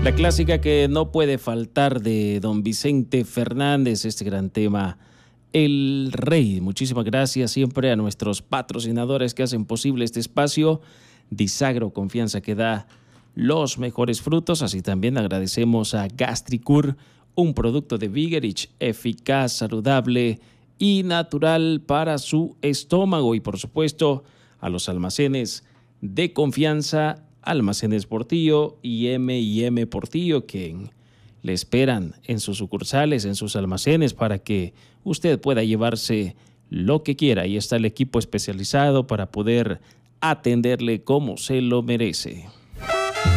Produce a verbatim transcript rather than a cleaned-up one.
La clásica que no puede faltar de don Vicente Fernández, este gran tema, El Rey. Muchísimas gracias siempre a nuestros patrocinadores que hacen posible este espacio. Disagro, confianza que da los mejores frutos. Así también agradecemos a Gastricur, un producto de Vigerich eficaz, saludable y natural para su estómago. Y por supuesto a los almacenes de confianza, Almacenes Portillo y eme y eme Portillo, que le esperan en sus sucursales, en sus almacenes, para que usted pueda llevarse lo que quiera. Ahí está el equipo especializado para poder atenderle como se lo merece.